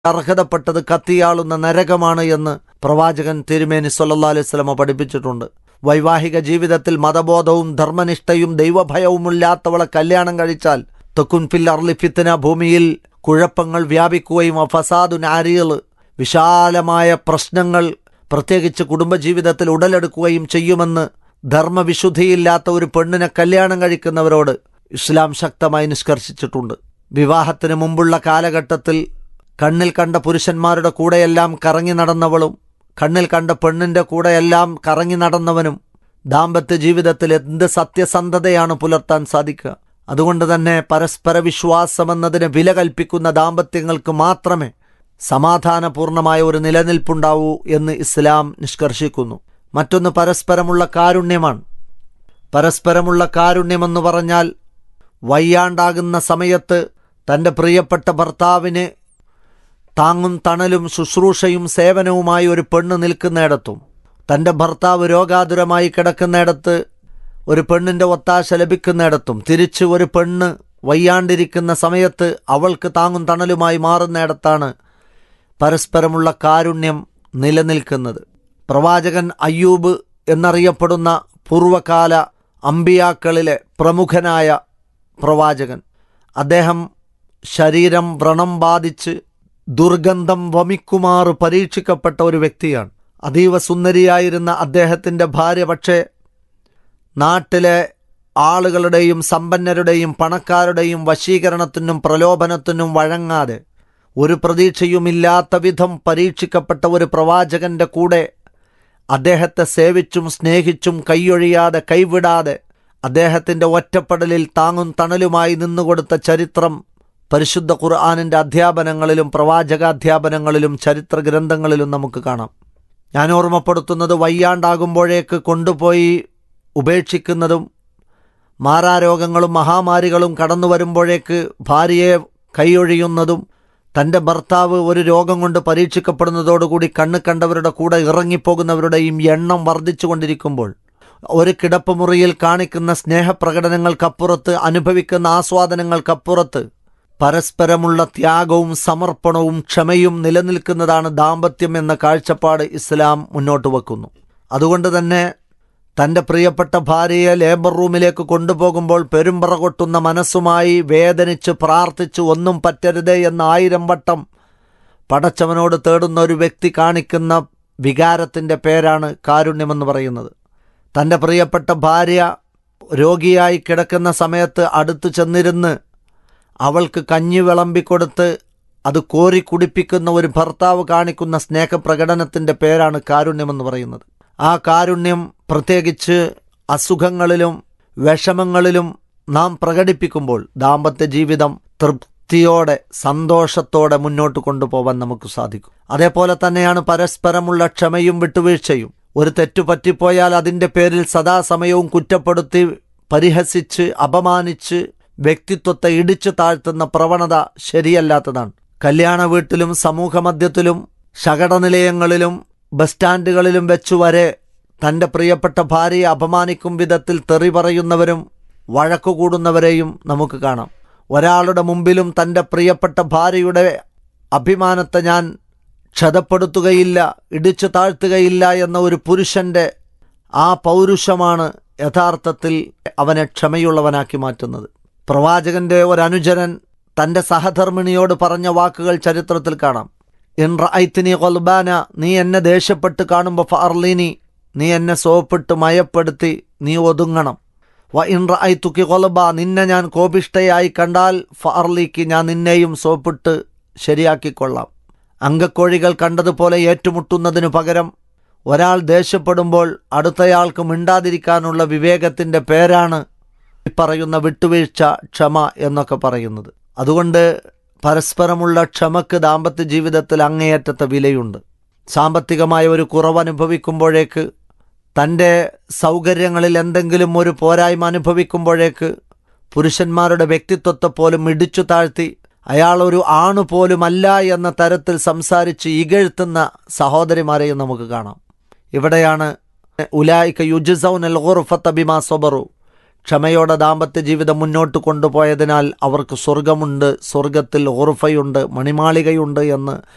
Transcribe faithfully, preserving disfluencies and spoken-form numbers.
അർഹതപ്പെട്ടത് കത്തിയാളുന്ന നരകമാണ് എന്ന് പ്രവാചകൻ തിരുമേനി സല്ലല്ലാഹു അലൈഹി വസല്ലം പഠിപ്പിച്ചിട്ടുണ്ട്. വൈവാഹിക ജീവിതത്തിൽ മതബോധവും ധർമ്മനിഷ്ഠയും ദൈവഭയവുമില്ലാത്തവളെ കല്യാണം കഴിച്ചാൽ തക്കുൻ ഫിൽ അർളി ഫിത്ന, ഭൂമിയിൽ കുഴപ്പങ്ങൾ വ്യാപിക്കുകയും ഫസാദുൻ അരീള്, വിശാലമായ പ്രശ്നങ്ങൾ പ്രത്യേകിച്ച് കുടുംബജീവിതത്തിൽ ഉടലെടുക്കുകയും ചെയ്യുമെന്ന് ധർമ്മവിശുദ്ധിയില്ലാത്ത ഒരു പെണ്ണിനെ കല്യാണം കഴിക്കുന്നവരോട് ഇസ്ലാം ശക്തമായി നിഷ്കർഷിച്ചിട്ടുണ്ട്. വിവാഹത്തിന് മുമ്പുള്ള കാലഘട്ടത്തിൽ കണ്ണിൽ കണ്ട പുരുഷന്മാരുടെ കൂടെയെല്ലാം കറങ്ങി നടന്നവളും കണ്ണിൽ കണ്ട പെണ്ണിൻ്റെ കൂടെയെല്ലാം കറങ്ങി നടന്നവനും ദാമ്പത്യ ജീവിതത്തിൽ എന്ത് സത്യസന്ധതയാണ് പുലർത്താൻ സാധിക്കുക? അതുകൊണ്ട് തന്നെ പരസ്പര വിശ്വാസമെന്നതിന് വില കൽപ്പിക്കുന്ന ദാമ്പത്യങ്ങൾക്ക് മാത്രമേ സമാധാനപൂർണമായ ഒരു നിലനിൽപ്പുണ്ടാവൂ എന്ന് ഇസ്ലാം നിഷ്കർഷിക്കുന്നു. മറ്റൊന്ന് പരസ്പരമുള്ള കാരുണ്യമാണ്. പരസ്പരമുള്ള കാരുണ്യമെന്ന് പറഞ്ഞാൽ വയ്യാണ്ടാകുന്ന സമയത്ത് തൻ്റെ പ്രിയപ്പെട്ട ഭർത്താവിന് താങ്ങും തണലും ശുശ്രൂഷയും സേവനവുമായി ഒരു പെണ്ണ് നിൽക്കുന്നിടത്തും തൻ്റെ ഭർത്താവ് രോഗാതുരമായി കിടക്കുന്നിടത്ത് ഒരു പെണ്ണിൻ്റെ ഒത്താശ ലഭിക്കുന്നിടത്തും തിരിച്ച് ഒരു പെണ്ണ് വയ്യാണ്ടിരിക്കുന്ന സമയത്ത് അവൾക്ക് താങ്ങും തണലുമായി മാറുന്നിടത്താണ് പരസ്പരമുള്ള കാരുണ്യം നിലനിൽക്കുന്നത്. പ്രവാചകൻ അയ്യൂബ് എന്നറിയപ്പെടുന്ന പൂർവകാല അമ്പിയാക്കളിലെ പ്രമുഖനായ പ്രവാചകൻ, അദ്ദേഹം ശരീരം വ്രണം ബാധിച്ച് ദുർഗന്ധം വമിക്കുമാറ് പരീക്ഷിക്കപ്പെട്ട ഒരു വ്യക്തിയാണ്. അതീവ സുന്ദരിയായിരുന്ന അദ്ദേഹത്തിൻ്റെ ഭാര്യ പക്ഷേ നാട്ടിലെ ആളുകളുടെയും സമ്പന്നരുടെയും പണക്കാരുടെയും വശീകരണത്തിനും പ്രലോഭനത്തിനും വഴങ്ങാതെ ഒരു പ്രതീക്ഷയുമില്ലാത്ത വിധം പരീക്ഷിക്കപ്പെട്ട ഒരു പ്രവാചകന്റെ കൂടെ അദ്ദേഹത്തെ സേവിച്ചും സ്നേഹിച്ചും കൈയൊഴിയാതെ കൈവിടാതെ അദ്ദേഹത്തിൻ്റെ ഒറ്റപ്പെടലിൽ താങ്ങും തണലുമായി നിന്നുകൊടുത്ത ചരിത്രം പരിശുദ്ധ ഖുർആനിൻ്റെ അധ്യാപനങ്ങളിലും പ്രവാചകാധ്യാപനങ്ങളിലും ചരിത്ര ഗ്രന്ഥങ്ങളിലും നമുക്ക് കാണാം. ഞാൻ ഓർമ്മപ്പെടുത്തുന്നത് വയ്യാണ്ടാകുമ്പോഴേക്ക് കൊണ്ടുപോയി ഉപേക്ഷിക്കുന്നതും മാറാരോഗങ്ങളും മഹാമാരികളും കടന്നു വരുമ്പോഴേക്ക് ഭാര്യയെ കൈയൊഴിയുന്നതും തൻ്റെ ഭർത്താവ് ഒരു രോഗം കൊണ്ട് പരീക്ഷിക്കപ്പെടുന്നതോടുകൂടി കണ്ണ് കണ്ടവരുടെ കൂടെ ഇറങ്ങിപ്പോകുന്നവരുടെയും എണ്ണം വർദ്ധിച്ചു കൊണ്ടിരിക്കുമ്പോൾ ഒരു കിടപ്പുമുറിയിൽ കാണിക്കുന്ന സ്നേഹപ്രകടനങ്ങൾക്കപ്പുറത്ത് അനുഭവിക്കുന്ന ആസ്വാദനങ്ങൾക്കപ്പുറത്ത് പരസ്പരമുള്ള ത്യാഗവും സമർപ്പണവും ക്ഷമയും നിലനിൽക്കുന്നതാണ് ദാമ്പത്യം എന്ന കാഴ്ചപ്പാട് ഇസ്ലാം മുന്നോട്ട് വെക്കുന്നു. അതുകൊണ്ട് തന്നെ തൻ്റെ പ്രിയപ്പെട്ട ഭാര്യയെ ലേബർ റൂമിലേക്ക് കൊണ്ടുപോകുമ്പോൾ പെരുമ്പറ കൊട്ടുന്ന മനസ്സുമായി വേദനിച്ച് പ്രാർത്ഥിച്ച് ഒന്നും പറ്റരുതേ എന്ന് ആയിരം വട്ടം പടച്ചവനോട് തേടുന്ന ഒരു വ്യക്തി കാണിക്കുന്ന വികാരത്തിൻ്റെ പേരാണ് കാരുണ്യമെന്ന് പറയുന്നത്. തൻ്റെ പ്രിയപ്പെട്ട ഭാര്യ രോഗിയായി കിടക്കുന്ന സമയത്ത് അടുത്തു ചെന്നിരുന്ന് അവൾക്ക് കഞ്ഞി വിളമ്പിക്കൊടുത്ത് അത് കോരി കുടിപ്പിക്കുന്ന ഒരു ഭർത്താവ് കാണിക്കുന്ന സ്നേഹപ്രകടനത്തിൻ്റെ പേരാണ് കാരുണ്യമെന്ന് പറയുന്നത്. ആ കാരുണ്യം പ്രത്യേകിച്ച് അസുഖങ്ങളിലും വിഷമങ്ങളിലും നാം പ്രകടിപ്പിക്കുമ്പോൾ ദാമ്പത്യ ജീവിതം തൃപ്തിയോടെ സന്തോഷത്തോടെ മുന്നോട്ട് കൊണ്ടുപോകാൻ നമുക്ക് സാധിക്കും. അതേപോലെ തന്നെയാണ് പരസ്പരമുള്ള ക്ഷമയും വിട്ടുവീഴ്ചയും. ഒരു തെറ്റു പറ്റിപ്പോയാൽ അതിൻ്റെ പേരിൽ സദാസമയവും കുറ്റപ്പെടുത്തി പരിഹസിച്ച് അപമാനിച്ച് വ്യക്തിത്വത്തെ ഇടിച്ചു താഴ്ത്തുന്ന പ്രവണത ശരിയല്ലാത്തതാണ്. കല്യാണ വീട്ടിലും സമൂഹമധ്യത്തിലും ശകടനിലയങ്ങളിലും ബസ് സ്റ്റാൻഡുകളിലും വെച്ചു വരെ തൻ്റെ പ്രിയപ്പെട്ട ഭാര്യയെ അപമാനിക്കും വിധത്തിൽ തെറി പറയുന്നവരും വഴക്കുകൂടുന്നവരെയും നമുക്ക് കാണാം. ഒരാളുടെ മുമ്പിലും തൻ്റെ പ്രിയപ്പെട്ട ഭാര്യയുടെ അഭിമാനത്തെ ഞാൻ ക്ഷതപ്പെടുത്തുകയില്ല, ഇടിച്ചു താഴ്ത്തുകയില്ല എന്ന ഒരു പുരുഷൻ്റെ ആ പൗരുഷമാണ് യഥാർത്ഥത്തിൽ അവനെ ക്ഷമയുള്ളവനാക്കി മാറ്റുന്നത്. പ്രവാചകന്റെ ഒരനുചരൻ തൻ്റെ സഹധർമ്മിണിയോട് പറഞ്ഞ വാക്കുകൾ ചരിത്രത്തിൽ കാണാം. ഇൻ റഅയ്തനി ഖൽബാന, നീ എന്നെ ദേഷ്യപ്പെട്ട് കാണുമ്പോൾ ഫഅർലിനി, നീ എന്നെ സോപ്പിട്ട് മയപ്പെടുത്തി നീ ഒതുങ്ങണം. വ ഇൻ റഅയ്തുകി ഖൽബ, നിന്നെ ഞാൻ കോപിഷ്ഠയായി കണ്ടാൽ ഫഅർലിക്ക്, ഞാൻ നിന്നെയും സോപ്പിട്ട് ശരിയാക്കിക്കൊള്ളാം. അങ്കക്കോഴികൾ കണ്ടതുപോലെ ഏറ്റുമുട്ടുന്നതിനു പകരം ഒരാൾ ദേഷ്യപ്പെടുമ്പോൾ അടുത്തയാൾക്ക് മിണ്ടാതിരിക്കാനുള്ള വിവേകത്തിൻ്റെ പേരാണ് ഈ പറയുന്ന വിട്ടുവീഴ്ച, ക്ഷമ എന്നൊക്കെ പറയുന്നത്. അതുകൊണ്ട് പരസ്പരമുള്ള ക്ഷമക്ക് ദാമ്പത്യ ജീവിതത്തിൽ അങ്ങേയറ്റത്തെ വിലയുണ്ട്. സാമ്പത്തികമായ ഒരു കുറവ് അനുഭവിക്കുമ്പോഴേക്ക്, തൻ്റെ സൗകര്യങ്ങളിൽ എന്തെങ്കിലും ഒരു പോരായ്മ അനുഭവിക്കുമ്പോഴേക്ക് പുരുഷന്മാരുടെ വ്യക്തിത്വത്തെ പോലും ഇടിച്ചു താഴ്ത്തി അയാൾ ഒരു ആണു പോലുമല്ല എന്ന തരത്തിൽ സംസാരിച്ച് ഇകഴ്ത്തുന്ന സഹോദരിമാരെയും നമുക്ക് കാണാം. ഇവിടെയാണ് ഉലായിക യുജ്സൗനൽ ഗുർഫത ബിമാ സബറു, ക്ഷമയോടെ ദാമ്പത്യ ജീവിതം മുന്നോട്ട് കൊണ്ടുപോയതിനാൽ അവർക്ക് സ്വർഗമുണ്ട്, സ്വർഗത്തിൽ ഗുർഫയുണ്ട്, മണിമാളികയുണ്ട് എന്ന്